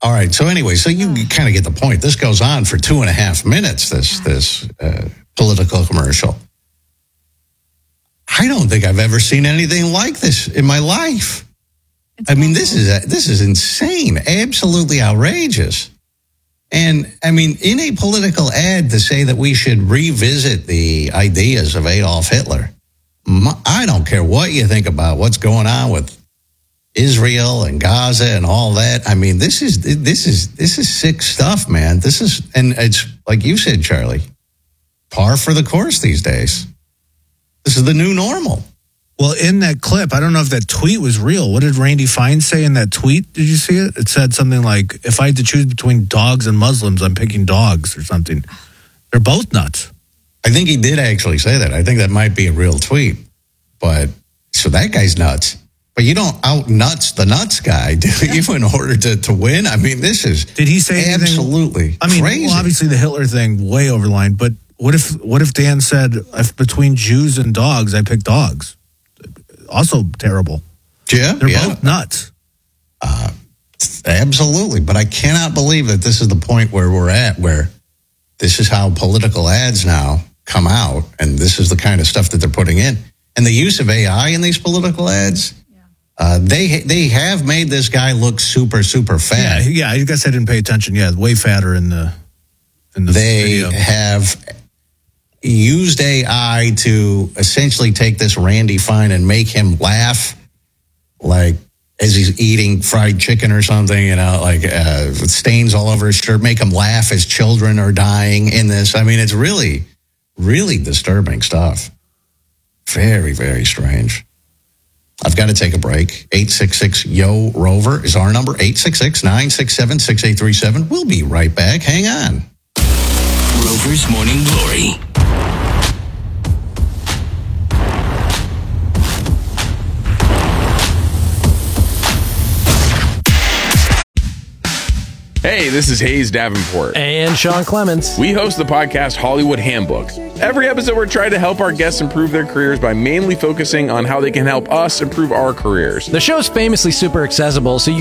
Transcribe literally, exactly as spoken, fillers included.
All right. So anyway, so you kind of get the point. This goes on for two and a half minutes, this this uh, political commercial. I don't think I've ever seen anything like this in my life. It's I mean, awful. this is this is insane, absolutely outrageous. And I mean, in a political ad to say that we should revisit the ideas of Adolf Hitler, I don't care what you think about what's going on with Israel and Gaza and all that. I mean, this is this is this is sick stuff, man. This is, and it's like you said, Charlie, par for the course these days. This is the new normal. Well, in that clip, I don't know if that tweet was real. What did Randy Fine say in that tweet? Did you see it? It said something like, if I had to choose between dogs and Muslims, I'm picking dogs or something. They're both nuts. I think he did actually say that. I think that might be a real tweet. But, so that guy's nuts. But you don't out nuts the nuts guy, do you, in order to, to win? I mean, this is Did he say absolutely anything? I mean, crazy. Well, obviously the Hitler thing, way over the line. But what if what if Dan said, if between Jews and dogs, I pick dogs? Also terrible. Yeah, They're yeah. both nuts. Uh, absolutely. But I cannot believe that this is the point where we're at, where this is how political ads now come out, and this is the kind of stuff that they're putting in. And the use of A I in these political ads, yeah. uh, they they have made this guy look super, super fat. Yeah, yeah, I guess I didn't pay attention. Yeah, way fatter in the, in the They video. have used A I to essentially take this Randy Fine and make him laugh, like as he's eating fried chicken or something, you know, like uh, with stains all over his shirt, make him laugh as children are dying in this. I mean, it's really, really disturbing stuff. Very, very strange. I've got to take a break. eight six six, Y O, Rover is our number, eight six six, nine six seven, six eight three seven. We'll be right back. Hang on. Rover's Morning Glory. Hey, this is Hayes Davenport. And Sean Clements. We host the podcast Hollywood Handbook. Every episode, we're trying to help our guests improve their careers by mainly focusing on how they can help us improve our careers. The show's famously super accessible, so you